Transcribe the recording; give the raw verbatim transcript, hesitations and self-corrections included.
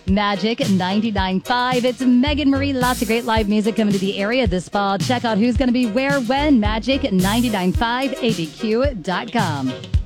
Magic ninety-nine point five. It's Megan Marie. Lots of great live music coming to the area this fall. Check out who's going to be where, when. Magic ninety-nine point five A B Q dot com.